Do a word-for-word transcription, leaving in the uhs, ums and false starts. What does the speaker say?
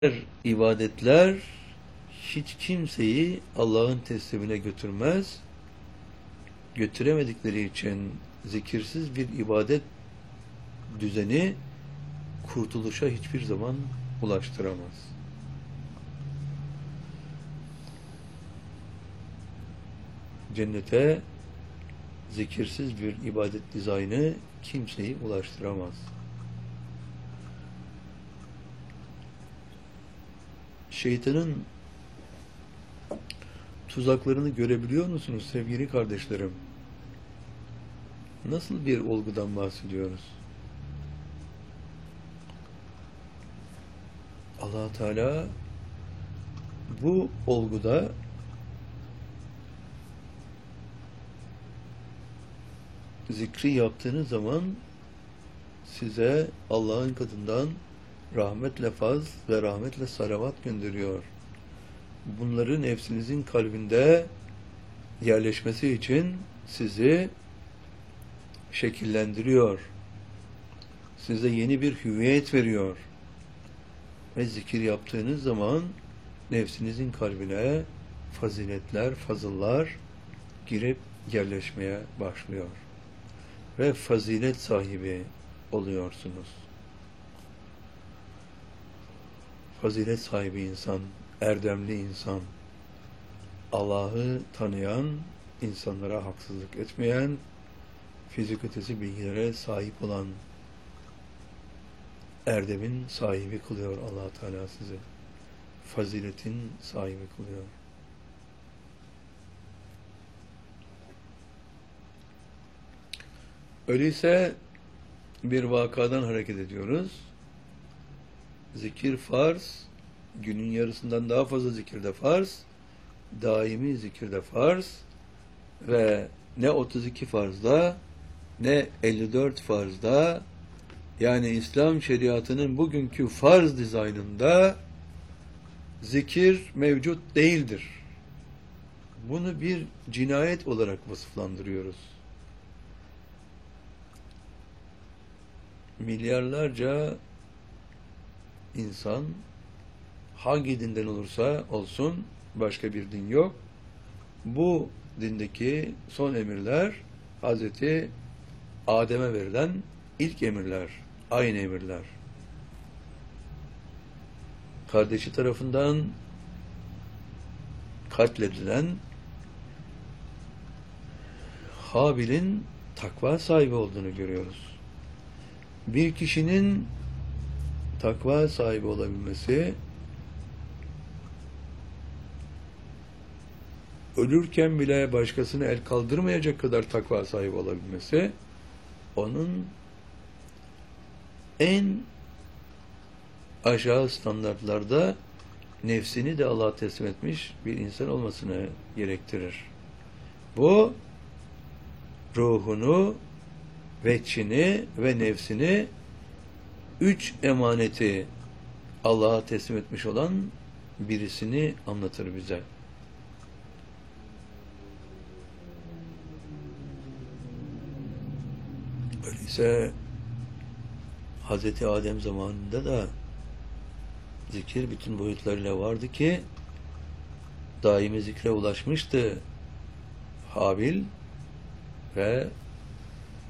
ibadetler hiç kimseyi Allah'ın teslimine götürmez. Götüremedikleri için zikirsiz bir ibadet düzeni kurtuluşa hiçbir zaman ulaştıramaz. Cennete zikirsiz bir ibadet dizaynı kimseyi ulaştıramaz. Şeytanın tuzaklarını görebiliyor musunuz sevgili kardeşlerim? Nasıl bir olgudan bahsediyoruz? Allah Teala bu olguda zikri yaptığınız zaman size Allah'ın katından rahmetle faz ve rahmetle salavat gönderiyor. Bunları nefsinizin kalbinde yerleşmesi için sizi şekillendiriyor. Size yeni bir hüviyet veriyor. Ve zikir yaptığınız zaman nefsinizin kalbine faziletler, fazıllar girip yerleşmeye başlıyor. Ve fazilet sahibi oluyorsunuz. Fazilet sahibi insan, erdemli insan, Allah'ı tanıyan, insanlara haksızlık etmeyen, fizik ötesi bilgilere sahip olan erdemin sahibi kılıyor Allah Teala sizi. Faziletin sahibi kılıyor. Öyleyse bir vakadan hareket ediyoruz. Zikir farz, günün yarısından daha fazla zikirde farz, daimi zikirde farz ve ne otuz iki farzda ne elli dört farzda, yani İslam şeriatının bugünkü farz dizaynında zikir mevcut değildir. Bunu bir cinayet olarak vasıflandırıyoruz. Milyarlarca insan hangi dinden olursa olsun, başka bir din yok. Bu dindeki son emirler Hazreti Adem'e verilen ilk emirler, aynı emirler. Kardeşi tarafından katledilen Habil'in takva sahibi olduğunu görüyoruz. Bir kişinin takva sahibi olabilmesi, ölürken bile başkasına el kaldırmayacak kadar takva sahibi olabilmesi, onun en aşağı standartlarda nefsini de Allah'a teslim etmiş bir insan olmasını gerektirir. Bu, ruhunu, veçhini ve nefsini üç emaneti Allah'a teslim etmiş olan birisini anlatır bize. Öyleyse Hazreti Adem zamanında da zikir bütün boyutlarıyla vardı ki daimi zikre ulaşmıştı Habil ve